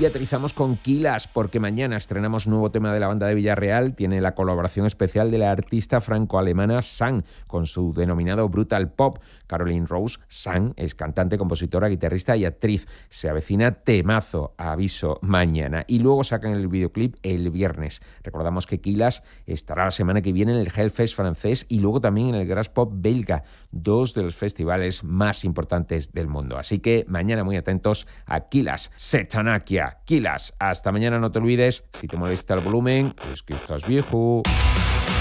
Y aterrizamos con Quilas, porque mañana estrenamos nuevo tema de la banda de Villarreal. Tiene la colaboración especial de la artista franco-alemana Sang, con su denominado Brutal Pop. Caroline Rose Sang es cantante, compositora, guitarrista y actriz. Se avecina temazo, aviso, mañana. Y luego sacan el videoclip el viernes. Recordamos que Quilas estará la semana que viene en el Hellfest francés y luego también en el Graspop belga, dos de los festivales más importantes del mundo. Así que mañana muy atentos a Quilas, Setanakia, Quilas. Hasta mañana, no te olvides, si te molesta el volumen, es que estás viejo.